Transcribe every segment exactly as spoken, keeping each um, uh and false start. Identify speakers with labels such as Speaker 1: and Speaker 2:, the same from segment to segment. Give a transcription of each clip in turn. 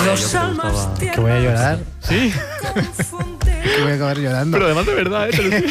Speaker 1: sabía yo que te gustaba.
Speaker 2: Que voy a llorar.
Speaker 1: ¿Sí?
Speaker 2: Que voy a acabar llorando.
Speaker 1: Pero además de verdad, ¿eh? Te lo digo.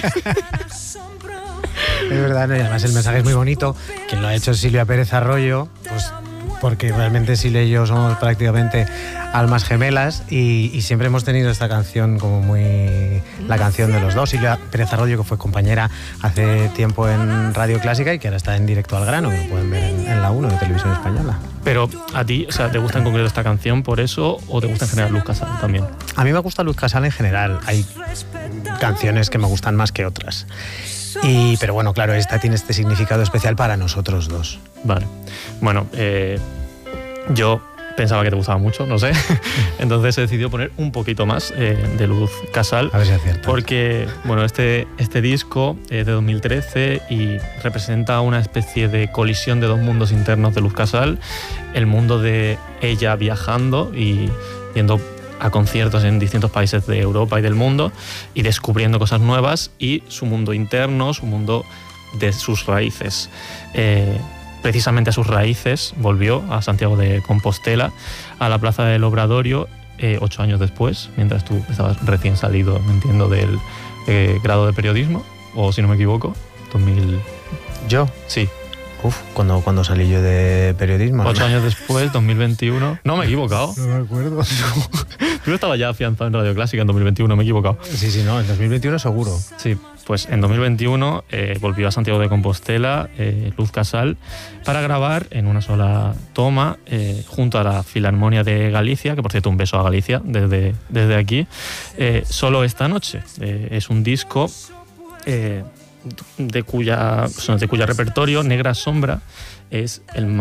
Speaker 2: Es verdad, ¿no? Y además el mensaje es muy bonito. Quien lo ha hecho es Silvia Pérez Arroyo, pues porque realmente Silvia y yo somos prácticamente almas gemelas y, y siempre hemos tenido esta canción como muy la canción de los dos. Silvia Pérez Arroyo, que fue compañera hace tiempo en Radio Clásica y que ahora está en Directo al Grano, que lo pueden ver en, en la uno de Televisión Española.
Speaker 1: Pero a ti, o sea, ¿te gusta en concreto esta canción por eso o te gusta en general Luz Casal también?
Speaker 2: A mí me gusta Luz Casal en general. Hay canciones que me gustan más que otras. Y, pero bueno, claro, esta tiene este significado especial para nosotros dos.
Speaker 1: Vale. Bueno, eh, yo pensaba que te gustaba mucho, no sé. Entonces he decidido poner un poquito más eh, de Luz Casal.
Speaker 2: A ver si aciertas.
Speaker 1: Porque, bueno, este, este disco es de dos mil trece y representa una especie de colisión de dos mundos internos de Luz Casal. El mundo de ella viajando y yendo a conciertos en distintos países de Europa y del mundo y descubriendo cosas nuevas, y su mundo interno, su mundo de sus raíces. Eh, precisamente a sus raíces volvió a Santiago de Compostela, a la Plaza del Obradorio, eh, ocho años después, mientras tú estabas recién salido, me entiendo, del eh, grado de periodismo, o si no me equivoco, dos mil...
Speaker 2: ¿Yo?
Speaker 1: Sí.
Speaker 2: Uf, cuando, cuando salí yo de periodismo.
Speaker 1: Ocho años después, dos mil veintiuno. No, me he equivocado.
Speaker 2: No me acuerdo.
Speaker 1: Yo estaba ya afianzado en Radio Clásica en dos mil veintiuno, me he equivocado.
Speaker 2: Sí, sí, no, en dos mil veintiuno seguro.
Speaker 1: Sí, pues en dos mil veintiuno eh, volvió a Santiago de Compostela, eh, Luz Casal, para grabar en una sola toma eh, junto a la Filarmonia de Galicia, que por cierto un beso a Galicia desde, desde aquí, eh, Solo esta noche. Eh, es un disco eh, de, cuya, de cuya repertorio Negra Sombra es el